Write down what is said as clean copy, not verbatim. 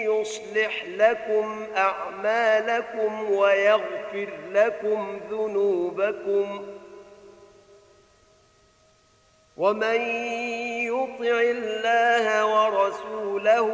يصلح لكم أعمالكم ويغفر لكم ذنوبكم ومن يطع الله ورسوله